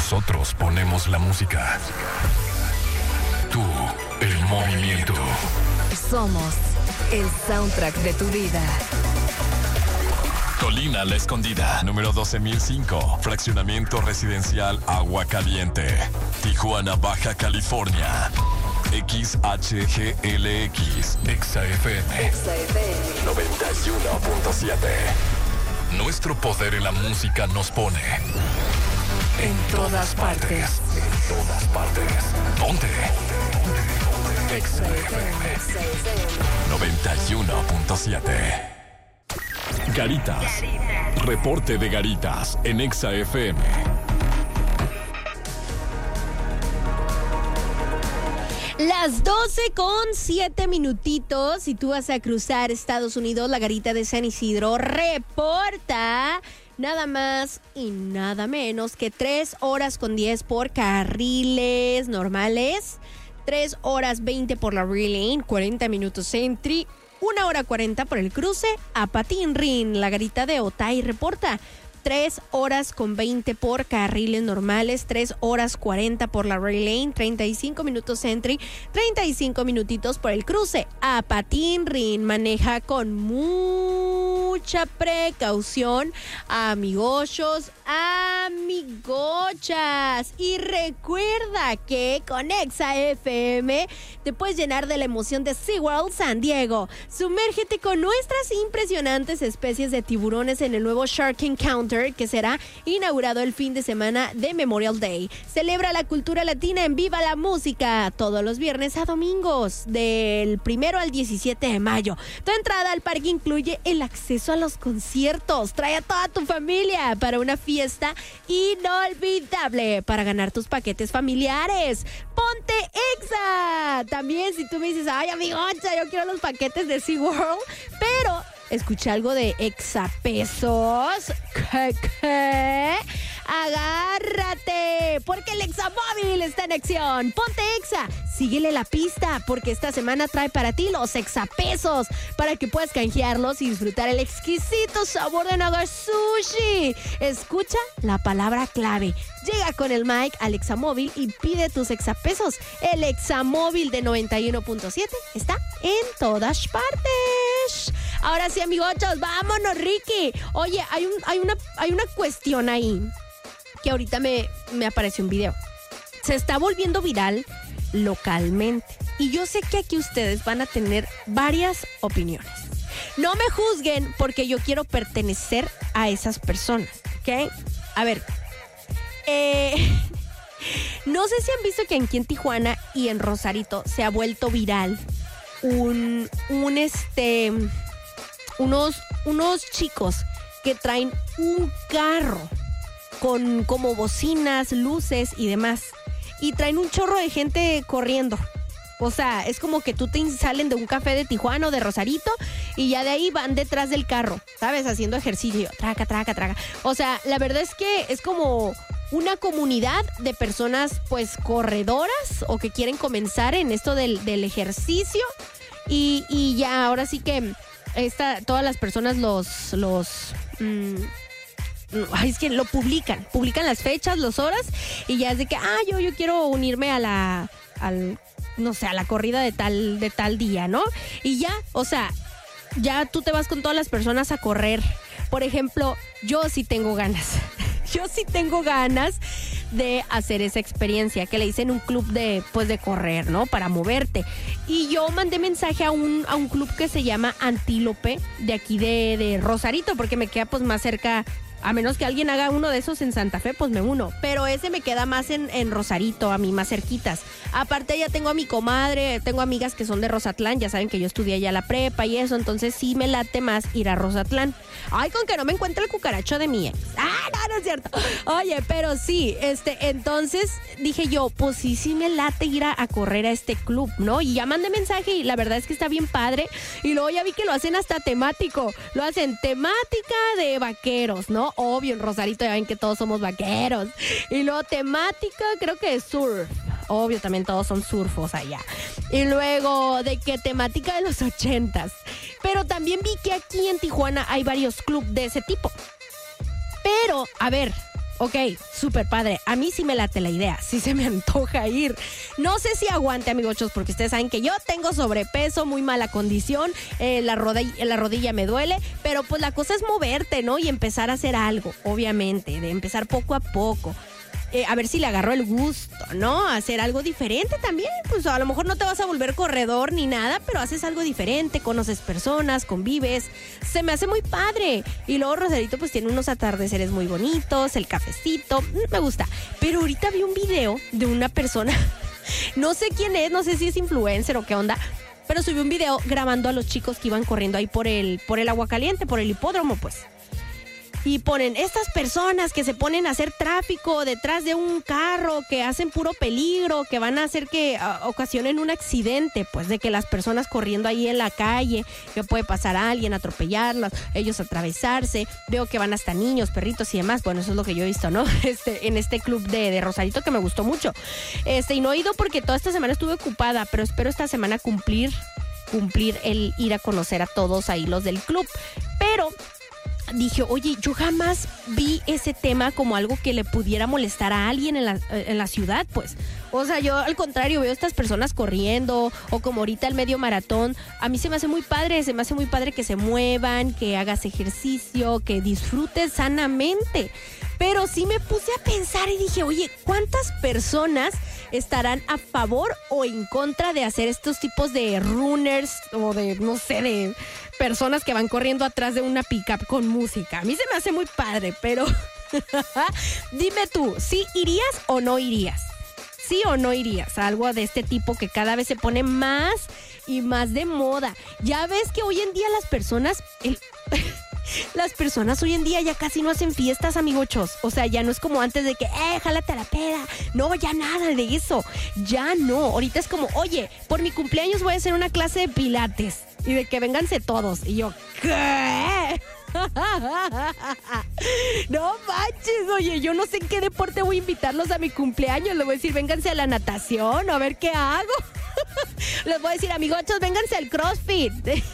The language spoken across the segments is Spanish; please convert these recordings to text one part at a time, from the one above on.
Nosotros ponemos la música. Tú, el movimiento. Somos el soundtrack de tu vida. Colina La Escondida, número 12005, fraccionamiento residencial Agua Caliente, Tijuana, Baja California. XHGLX, XFM 91.7. Nuestro poder en la música nos pone en todas partes. En todas partes. Ponte. XFM 91.7. Garitas. Reporte de Garitas en Exa FM. Las 12:07. Si tú vas a cruzar Estados Unidos, la Garita de San Isidro reporta nada más y nada menos que 3 horas con 10 por carriles normales, 3 horas 20 por la Rail Lane, 40 minutos Entry, 1 hora 40 por el cruce a Patinrin. La Garita de Otay reporta 3 horas con 20 por carriles normales, 3 horas 40 por la Rail Lane, 35 minutos Entry, 35 minutitos por el cruce a Patinrin. Maneja con mucha precaución, amigochos, amigochas. Y recuerda que con Exa FM te puedes llenar de la emoción de SeaWorld San Diego. Sumérgete con nuestras impresionantes especies de tiburones en el nuevo Shark Encounter, que será inaugurado el fin de semana de Memorial Day. Celebra la cultura latina en Viva la Música todos los viernes a domingos del 1 al 17 de mayo. Tu entrada al parque incluye el acceso a los conciertos. Trae a toda tu familia para una fiesta inolvidable para ganar tus paquetes familiares. ¡Ponte Exa! También si tú me dices, ay amigocha, yo quiero los paquetes de SeaWorld, pero escuché algo de exapesos. ¿Qué? Agárrate, porque el Examóvil está en acción. Ponte Exa, síguele la pista, porque esta semana trae para ti los exapesos, para que puedas canjearlos y disfrutar el exquisito sabor de Naga Sushi. Escucha la palabra clave. Llega con el mic al Examóvil y pide tus exapesos. El Examóvil de 91.7 está en todas partes. Ahora sí, amigochos, vámonos, Ricky. Oye, hay una cuestión ahí que ahorita me apareció un video. Se está volviendo viral localmente. Y yo sé que aquí ustedes van a tener varias opiniones. No me juzguen porque yo quiero pertenecer a esas personas, ¿ok? A ver, no sé si han visto que aquí en Tijuana y en Rosarito se ha vuelto viral unos chicos que traen un carro con como bocinas, luces y demás, y traen un chorro de gente corriendo. O sea, es como que tú te salen de un café de Tijuana o de Rosarito y ya de ahí van detrás del carro, ¿sabes? Haciendo ejercicio, traca. O sea, la verdad es que es como una comunidad de personas pues corredoras o que quieren comenzar en esto del ejercicio y ya ahora sí que todas las personas es que lo publican las fechas, las horas y ya es de que yo quiero unirme a la corrida de tal día, ¿no? Y ya, o sea, ya tú te vas con todas las personas a correr. Por ejemplo, yo sí tengo ganas de hacer esa experiencia que le dicen un club de correr, ¿no? Para moverte. Y yo mandé mensaje a un club que se llama Antílope, de aquí de Rosarito, porque me queda pues más cerca. A menos que alguien haga uno de esos en Santa Fe, pues me uno. Pero ese me queda más en Rosarito, a mí más cerquitas. Aparte ya tengo a mi comadre, tengo amigas que son de Rosatlán, ya saben que yo estudié allá la prepa y eso, entonces sí me late más ir a Rosatlán. Ay, con que no me encuentre el cucaracho de mi ex. No es cierto. Oye, pero sí, entonces dije yo, pues sí me late ir a correr a este club, ¿no? Y ya mandé mensaje y la verdad es que está bien padre. Y luego ya vi que lo hacen hasta temático. Lo hacen temática de vaqueros, ¿no? Obvio, en Rosarito ya ven que todos somos vaqueros. Y luego temática, creo que es surf. Obvio, también todos son surfos allá. Y luego de que temática de los 80s. Pero también vi que aquí en Tijuana hay varios clubes de ese tipo. Pero, a ver, Ok, súper padre. A mí sí me late la idea, sí se me antoja ir. No sé si aguante, amigochos, porque ustedes saben que yo tengo sobrepeso, muy mala condición, la rodilla me duele, pero pues la cosa es moverte, ¿no? Y empezar a hacer algo, obviamente, de empezar poco a poco. A ver si le agarro el gusto, ¿no? Hacer algo diferente también. Pues a lo mejor no te vas a volver corredor ni nada, pero haces algo diferente, conoces personas, convives. Se me hace muy padre. Y luego Rosarito pues tiene unos atardeceres muy bonitos, el cafecito, me gusta. Pero ahorita vi un video de una persona, no sé quién es, no sé si es influencer o qué onda, pero subió un video grabando a los chicos que iban corriendo ahí por el Agua Caliente, por el hipódromo, pues. Y ponen estas personas que se ponen a hacer tráfico detrás de un carro, que hacen puro peligro, que van a hacer que ocasionen un accidente, pues de que las personas corriendo ahí en la calle, que puede pasar a alguien, atropellarlas, ellos atravesarse. Veo que van hasta niños, perritos y demás. Bueno, eso es lo que yo he visto, ¿no? En este club de Rosarito que me gustó mucho. Y no he ido porque toda esta semana estuve ocupada, pero espero esta semana cumplir el ir a conocer a todos ahí los del club. Pero dije, oye, yo jamás vi ese tema como algo que le pudiera molestar a alguien en la ciudad, pues. O sea, yo al contrario veo a estas personas corriendo, o como ahorita el medio maratón. A mí se me hace muy padre que se muevan, que hagas ejercicio, que disfrutes sanamente. Pero sí me puse a pensar y dije, oye, ¿cuántas personas estarán a favor o en contra de hacer estos tipos de runners o de, no sé, de personas que van corriendo atrás de una pickup con música? A mí se me hace muy padre, pero dime tú, ¿sí irías o no irías? ¿Sí o no irías a algo de este tipo que cada vez se pone más y más de moda? Ya ves que hoy en día las personas hoy en día ya casi no hacen fiestas, amigochos. O sea, ya no es como antes de que, jálate a la peda. No, ya nada de eso. Ya no. Ahorita es como, oye, por mi cumpleaños voy a hacer una clase de pilates. Y de que vénganse todos. Y yo, ¿qué? No manches, oye, yo no sé en qué deporte voy a invitarlos a mi cumpleaños. Les voy a decir, vénganse a la natación, a ver qué hago. Les voy a decir, amigochos, vénganse al CrossFit.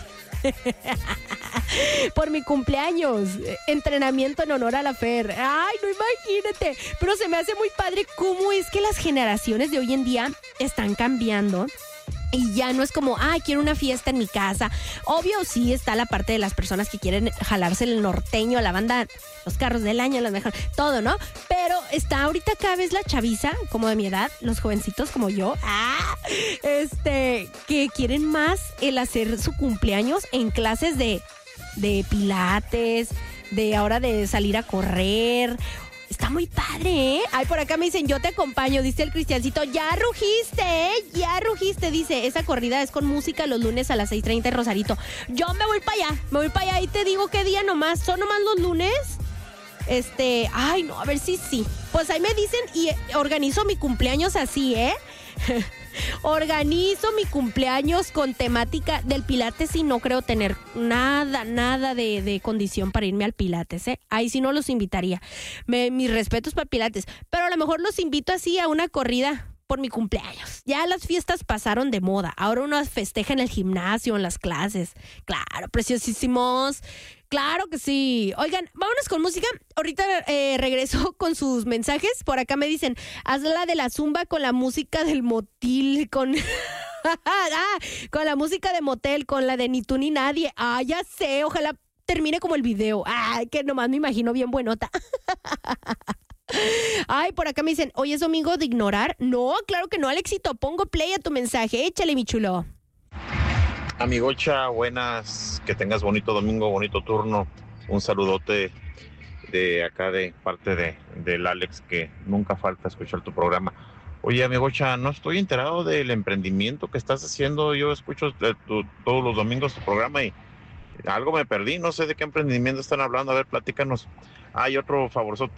Por mi cumpleaños, entrenamiento en honor a la Fer. Ay, no, imagínate. Pero se me hace muy padre cómo es que las generaciones de hoy en día están cambiando. Y ya no es como, quiero una fiesta en mi casa. Obvio, sí está la parte de las personas que quieren jalarse el norteño, la banda, los carros del año, las mejores, todo, ¿no? Pero está ahorita cada vez la chaviza, como de mi edad, los jovencitos como yo, que quieren más el hacer su cumpleaños en clases de pilates, de ahora de salir a correr. Está muy padre, ¿eh? Ay, por acá me dicen, yo te acompaño, dice el Cristiancito. Ya rugiste, dice. Esa corrida es con música los lunes a las 6:30 en Rosarito. Yo me voy para allá y te digo qué día nomás. ¿Son nomás los lunes? Ay, no, a ver si sí. Pues ahí me dicen y organizo mi cumpleaños así, ¿eh? Organizo mi cumpleaños con temática del pilates y no creo tener nada de condición para irme al pilates, ¿eh? Ahí sí no los invitaría. Mis respetos para el pilates, pero a lo mejor los invito así a una corrida por mi cumpleaños. Ya las fiestas pasaron de moda. Ahora uno festeja en el gimnasio, en las clases. Claro, preciosísimos. Claro que sí. Oigan, vámonos con música. Ahorita regreso con sus mensajes. Por acá me dicen, hazla de la zumba con la música del motil, con la música de motel, con la de ni tú ni nadie. Ya sé, ojalá termine como el video. Que nomás me imagino bien buenota. Ay, por acá me dicen, ¿hoy es domingo de ignorar? No, claro que no, Alexito. Pongo play a tu mensaje. Échale, mi chulo. Amigocha, buenas, que tengas bonito domingo, bonito turno. Un saludote de acá de parte del Alex, que nunca falta escuchar tu programa. Oye, amigocha, no estoy enterado del emprendimiento que estás haciendo. Yo escucho todos los domingos tu programa y algo me perdí. No sé de qué emprendimiento están hablando. A ver, platícanos. Hay otro favorzote.